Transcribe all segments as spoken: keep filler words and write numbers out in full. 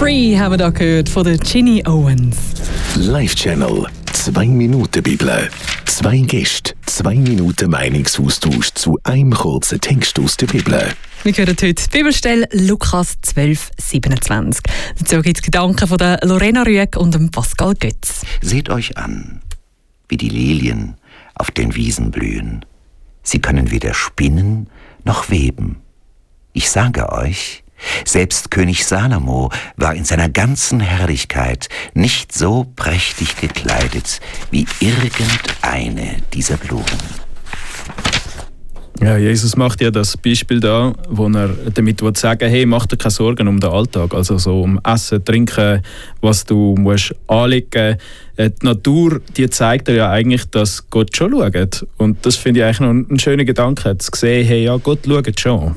Free haben wir da gehört von der Ginny Owens. Live-Channel, zwei Minuten Bibel. Zwei Gäste, zwei Minuten Meinungsaustausch zu einem kurzen Text aus der Bibel. Wir hören heute die Bibelstelle Lukas zwölf siebenundzwanzig. Dazu gibt es Gedanken von der Lorena Rüegg und dem Pascal Götz. Seht euch an, wie die Lilien auf den Wiesen blühen. Sie können weder spinnen noch weben. Ich sage euch, selbst König Salomo war in seiner ganzen Herrlichkeit nicht so prächtig gekleidet wie irgendeine dieser Blumen. Ja, Jesus macht ja das Beispiel da, wo er damit sagen will, hey, mach dir keine Sorgen um den Alltag, also so um Essen, Trinken, was du musst anlegen. Die Natur, die zeigt dir ja eigentlich, dass Gott schon schaut. Und das finde ich eigentlich noch einen schönen Gedanken, zu sehen, hey, ja, Gott schaut schon.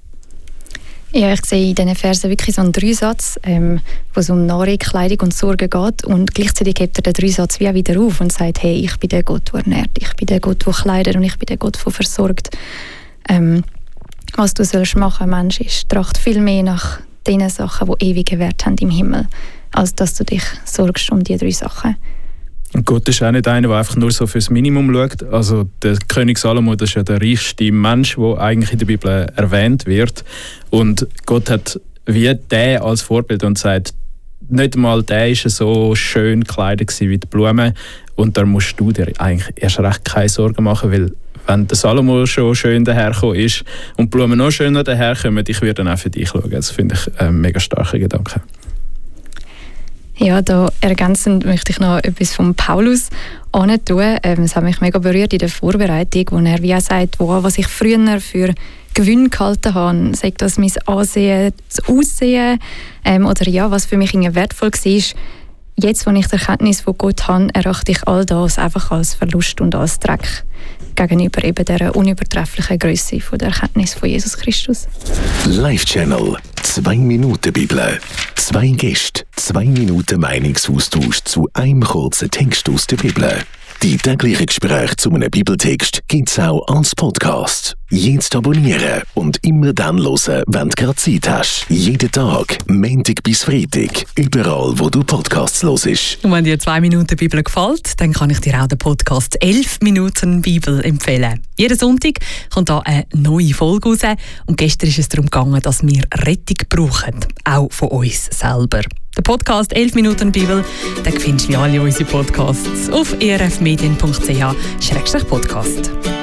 Ja, ich sehe in diesen Versen wirklich so einen Dreisatz, ähm, wo es um Nahrung, Kleidung und Sorge geht. Und gleichzeitig hebt er den Dreisatz wie auch wieder auf und sagt, hey, ich bin der Gott, der ernährt, ich bin der Gott, der kleidet und ich bin der Gott, der versorgt. Ähm, was du sollst machen, Mensch, ist, tracht viel mehr nach den Sachen, die ewigen Wert haben im Himmel, als dass du dich sorgst um diese drei Sachen. Und Gott ist auch nicht einer, der einfach nur so fürs Minimum schaut. Also der König Salomo, das ist ja der reichste Mensch, der eigentlich in der Bibel erwähnt wird. Und Gott hat wie der als Vorbild und sagt, nicht mal der war so schön gekleidet wie die Blumen. Und da musst du dir eigentlich erst recht keine Sorgen machen, weil wenn der Salomo schon schön dahergekommen ist und die Blumen noch schöner daherkommen, ich würde dann auch für dich schauen. Das finde ich ein mega starker Gedanke. Ja, da ergänzend möchte ich noch etwas von Paulus antun. Ähm, es hat mich mega berührt in der Vorbereitung, wo er wie auch sagt, wow, was ich früher für Gewinn gehalten habe, sagt das mein Ansehen, das Aussehen ähm, oder ja, was für mich wertvoll war. Jetzt, wo ich die Erkenntnis von Gott habe, erachte ich all das einfach als Verlust und als Dreck gegenüber eben der unübertrefflichen Größe von der Erkenntnis von Jesus Christus. Live-Channel, zwei Minuten Bibel. Zwei Gäste, zwei Minuten Meinungsaustausch zu einem kurzen Text aus der Bibel. Die täglichen Gespräche zu einem Bibeltext gibt es auch als Podcast. Jetzt abonnieren und immer dann hören, wenn du gerade Zeit hast. Jeden Tag, Montag bis Freitag, überall, wo du Podcasts hörst. Und wenn dir zwei Minuten Bibel gefällt, dann kann ich dir auch den Podcast elf Minuten Bibel empfehlen. Jeden Sonntag kommt da eine neue Folge raus. Und gestern ist es darum gegangen, dass wir Rettung brauchen, auch von uns selber. Der Podcast elf Minuten Bibel, den findest du wie alle unsere Podcasts auf e r f medien punkt c h slash podcast.